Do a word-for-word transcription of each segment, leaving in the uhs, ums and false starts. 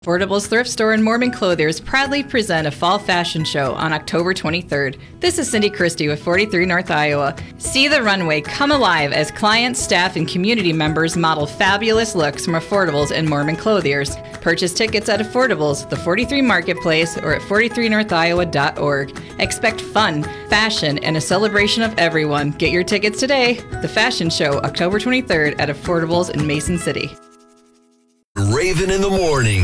Affordables Thrift Store and Mormon Clothiers proudly present a fall fashion show on October twenty-third. This is Cindy Christie with forty-three North Iowa. See the runway come alive as clients, staff, and community members model fabulous looks from Affordables and Mormon Clothiers. Purchase tickets at Affordables, the forty-three Marketplace, or at forty-three north iowa dot org. Expect fun, fashion, and a celebration of everyone. Get your tickets today. The fashion show, October twenty-third at Affordables in Mason City. Raven in the morning.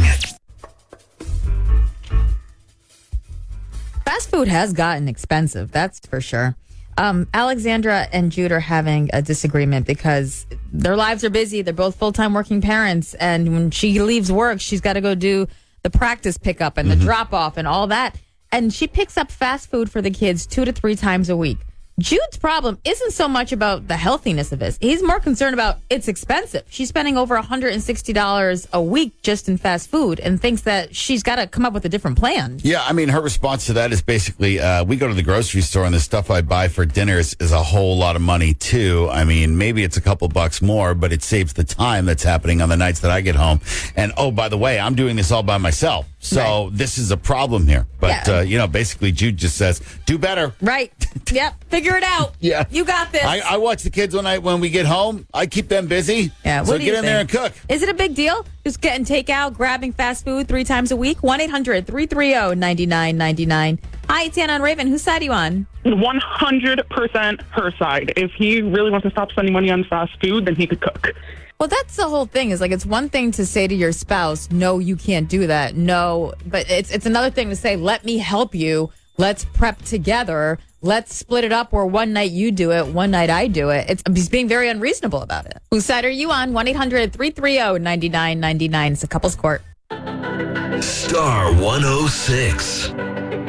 Fast food has gotten expensive, that's for sure. Um, Alexandra and Jude are having a disagreement because their lives are busy. They're both full-time working parents, and when she leaves work, she's got to go do the practice pickup and the mm-hmm. drop-off and all that. And she picks up fast food for the kids two to three times a week. Jude's problem isn't so much about the healthiness of this. He's more concerned about it's expensive. She's spending over one hundred sixty dollars a week just in fast food and thinks that she's got to come up with a different plan. Yeah, I mean, her response to that is basically, uh, we go to the grocery store and the stuff I buy for dinners is a whole lot of money, too. I mean, maybe it's a couple bucks more, but it saves the time that's happening on the nights that I get home. And, oh, by the way, I'm doing this all by myself. So right. This is a problem here. But, yeah. uh, you know, basically Jude just says, do better. Right. Yep. Figure it out. Yeah. You got this. I, I watch the kids when I when we get home. I keep them busy. Yeah. What so do get you in think? there and cook. Is it a big deal? Just getting takeout, grabbing fast food three times a week? one eight hundred three three zero nine nine nine nine. Hi, it's Anna on Raven. Whose side are you on? one hundred percent her side. If he really wants to stop spending money on fast food, then he could cook. Well, that's the whole thing. Is like it's one thing to say to your spouse, no, you can't do that. No, but it's it's another thing to say, let me help you. Let's prep together. Let's split it up where one night you do it, one night I do it. It's he's being very unreasonable about it. Whose side are you on? one eight hundred three three zero nine nine nine nine. It's a couple's court. Star one oh six.